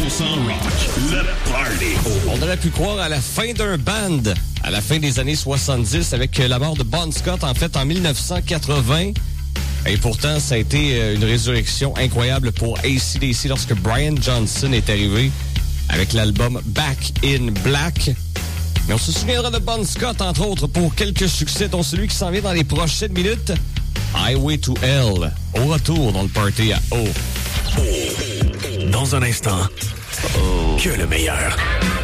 rock, le party. On aurait pu croire à la fin d'un band, à la fin des années 70, avec la mort de Bon Scott, en fait, en 1980. Et pourtant, ça a été une résurrection incroyable pour AC/DC lorsque Brian Johnson est arrivé avec l'album Back in Black. Mais on se souviendra de Bon Scott, entre autres, pour quelques succès, dont celui qui s'en vient dans les prochaines minutes. Highway to Hell, au retour dans le party à O. Dans un instant, que le meilleur.